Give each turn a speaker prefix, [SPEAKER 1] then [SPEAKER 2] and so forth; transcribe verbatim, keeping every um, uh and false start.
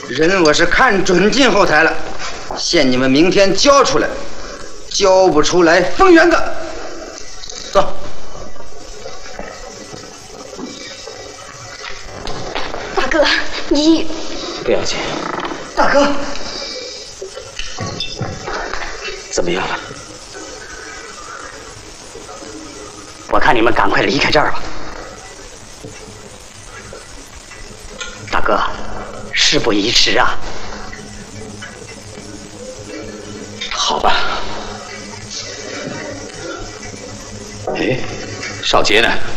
[SPEAKER 1] 人我是看准进后台了，限你们明天交出来，交不出来封园子。走。
[SPEAKER 2] 大哥，你
[SPEAKER 3] 不要紧。
[SPEAKER 1] 大哥，
[SPEAKER 3] 怎么样了？我看你们赶快离开这儿吧。大哥，事不宜迟啊。
[SPEAKER 4] 好吧。哎，少杰呢？